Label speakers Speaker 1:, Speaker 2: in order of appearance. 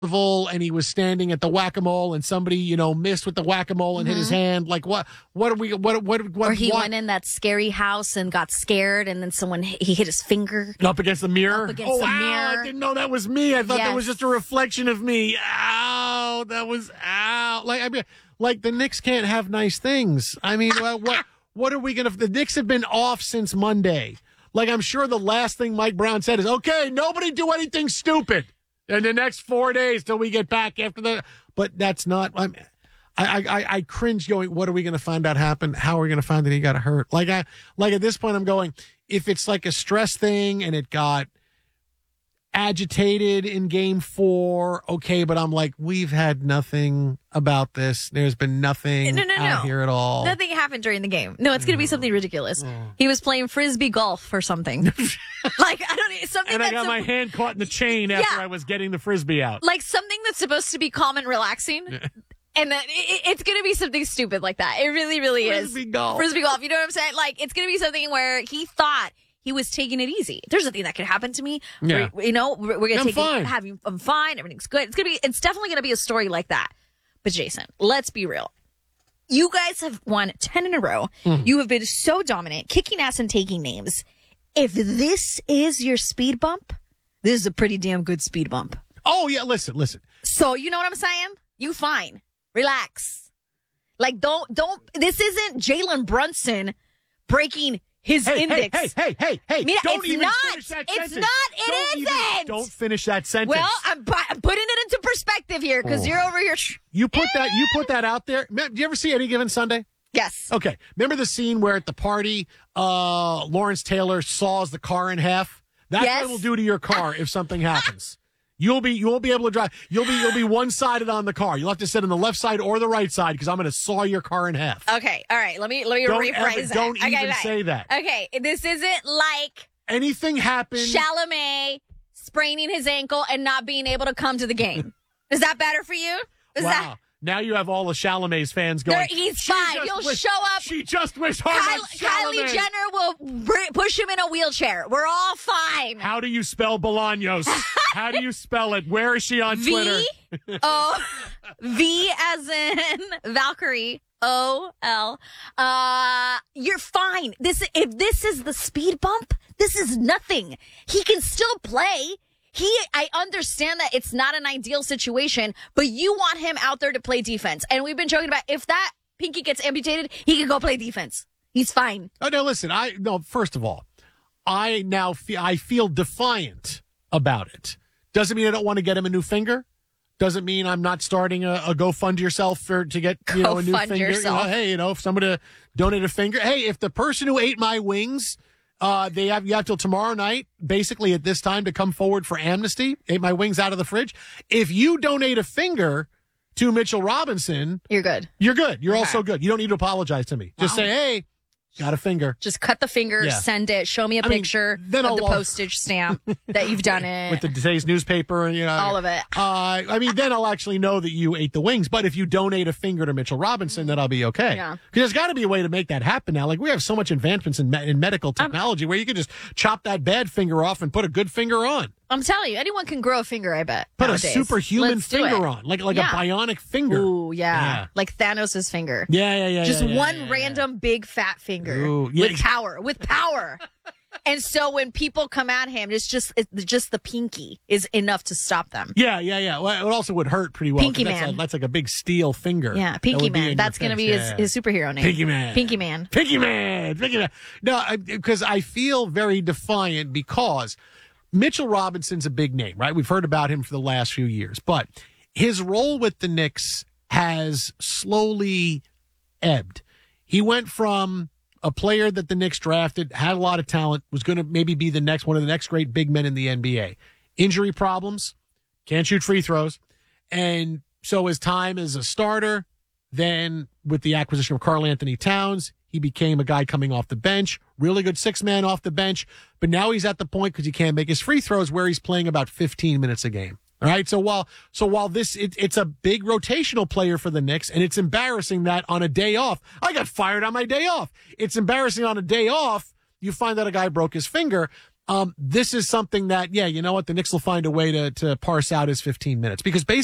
Speaker 1: and he was standing at the whack-a-mole and somebody, missed with the whack-a-mole and hit his hand. Like, what are we, what,
Speaker 2: or he went in that scary house and got scared and then he hit his finger.
Speaker 1: Up against the mirror?
Speaker 2: Up against the mirror.
Speaker 1: I didn't know that was me. I thought that was just a reflection of me. Ow, that was, ow. Like the Knicks can't have nice things. I mean, what are we going to, the Knicks have been off since Monday. Like, I'm sure the last thing Mike Brown said is, okay, nobody do anything stupid in the next 4 days till we get back after the. But that's not. I cringe going. What are we going to find out happened? How are we going to find that he got hurt? Like at this point, I'm going. If it's like a stress thing and it got agitated in Game 4, okay. But I'm like, we've had nothing about this. There's been nothing out here at all.
Speaker 2: Nothing happened during the game. No, it's going to be something ridiculous. He was playing frisbee golf or something. Like, I don't know, something.
Speaker 1: And I got my hand caught in the chain after I was getting the frisbee out.
Speaker 2: Like something that's supposed to be calm and relaxing. And then it's going to be something stupid like that. It really, really is.
Speaker 1: Frisbee golf.
Speaker 2: Frisbee golf. You know what I'm saying? Like, it's going to be something where he thought he was taking it easy. There's nothing that could happen to me.
Speaker 1: Yeah.
Speaker 2: We're going to take
Speaker 1: fine.
Speaker 2: it. I'm fine. Everything's good. It's definitely going to be a story like that. But Jason, let's be real. You guys have won 10 in a row. You have been so dominant, kicking ass and taking names. If this is your speed bump, this is a pretty damn good speed bump.
Speaker 1: Oh, yeah. Listen.
Speaker 2: So, you know what I'm saying? You fine. Relax. Like, don't, this isn't Jalen Brunson breaking his index.
Speaker 1: Hey.
Speaker 2: Mina,
Speaker 1: Don't even
Speaker 2: not.
Speaker 1: finish that
Speaker 2: It's
Speaker 1: sentence.
Speaker 2: not. It isn't.
Speaker 1: Don't finish that sentence.
Speaker 2: Well, I'm putting it into perspective here because you're over here.
Speaker 1: You put that out there. Do you ever see Any Given Sunday?
Speaker 2: Yes.
Speaker 1: Okay. Remember the scene where at the party, Lawrence Taylor saws the car in half? That's what it will do to your car if something happens. You won't be able to drive. You'll be one-sided on the car. You'll have to sit on the left side or the right side because I'm going to saw your car in half.
Speaker 2: Okay. All right. Let me rephrase that.
Speaker 1: Don't even say that.
Speaker 2: Okay. This isn't like
Speaker 1: anything happened.
Speaker 2: Chalamet spraining his ankle and not being able to come to the game. Is that better for you?
Speaker 1: Wow. Now you have all the Chalamet's fans going.
Speaker 2: He's fine. He'll show up.
Speaker 1: She just wished hard on Chalamet.
Speaker 2: Kylie Jenner will push him in a wheelchair. We're all fine.
Speaker 1: How do you spell Bolaños? How do you spell it? Where is she on Twitter?
Speaker 2: V as in Valkyrie. O-L. You're fine. If this is the speed bump, this is nothing. He can still play. I understand that it's not an ideal situation, but you want him out there to play defense. And we've been joking about if that pinky gets amputated, he can go play defense. He's fine.
Speaker 1: Oh, no, listen, first of all, I feel defiant about it. Doesn't mean I don't want to get him a new finger. Doesn't mean I'm not starting a GoFund yourself to get, a new finger.
Speaker 2: Yourself.
Speaker 1: If somebody to donate a finger. Hey, if the person who ate my wings, you have till tomorrow night, basically at this time, to come forward for amnesty. Ate my wings out of the fridge. If you donate a finger to Mitchell Robinson,
Speaker 2: you're good.
Speaker 1: You're good. You're also good. You don't need to apologize to me. Just say, hey, got a finger.
Speaker 2: Just cut the finger, send it, show me a picture of the postage stamp that you've done it.
Speaker 1: With today's newspaper and,
Speaker 2: all of it.
Speaker 1: Then I'll actually know that you ate the wings. But if you donate a finger to Mitchell Robinson, then I'll be okay.
Speaker 2: Yeah.
Speaker 1: Because there's got to be a way to make that happen now. Like, we have so much advancements in medical technology where you can just chop that bad finger off and put a good finger on.
Speaker 2: I'm telling you, anyone can grow a finger, I bet.
Speaker 1: Put
Speaker 2: nowadays.
Speaker 1: A superhuman finger on, like a bionic finger.
Speaker 2: Ooh, yeah. Like Thanos' finger.
Speaker 1: Yeah.
Speaker 2: Just one random big fat finger.
Speaker 1: Ooh,
Speaker 2: with power. And so when people come at him, it's just the pinky is enough to stop them.
Speaker 1: Yeah. Well, it also would hurt pretty well.
Speaker 2: Pinky Man.
Speaker 1: That's like a big steel finger.
Speaker 2: Yeah, Pinky Man. That's going to be his superhero name.
Speaker 1: Pinky Man.
Speaker 2: Pinky Man.
Speaker 1: Pinky Man. No, because I feel very defiant because Mitchell Robinson's a big name, right? We've heard about him for the last few years, but his role with the Knicks has slowly ebbed. He went from a player that the Knicks drafted, had a lot of talent, was going to maybe be one of the next great big men in the NBA. Injury problems, can't shoot free throws. And so his time as a starter, then with the acquisition of Karl Anthony Towns, he became a guy coming off the bench, really good six-man off the bench. But now he's at the point, because he can't make his free throws, where he's playing about 15 minutes a game. All right. So while it's a big rotational player for the Knicks, and it's embarrassing that on a day off, I got fired on my day off. It's embarrassing on a day off, you find that a guy broke his finger. This is something that, yeah, you know what? The Knicks will find a way to parse out his 15 minutes because basically